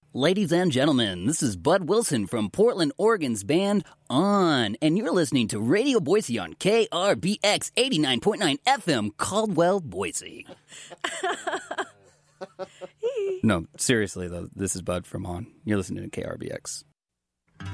Ladies and gentlemen, this is Bud Wilson from Portland, Oregon's band On, and you're listening to Radio Boise on KRBX 89.9 FM, Caldwell, Boise. No, seriously though, this is Bud from On. You're listening to KRBX.